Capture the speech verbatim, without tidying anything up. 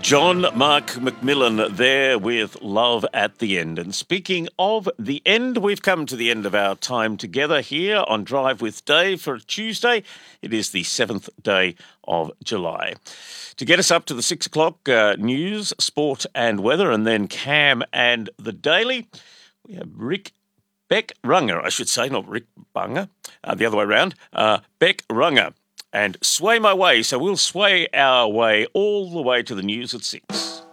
John Mark McMillan there with Love at the End. And speaking of the end, we've come to the end of our time together here on Drive with Dave for Tuesday. It is the seventh day of July. To get us up to the six o'clock uh, news, sport and weather, and then Cam and the Daily, we have Rick Beck Runger, I should say, not Rick Bunger, uh, the other way around, uh, Beck Runger. And Sway My Way, so we'll sway our way all the way to the news at six.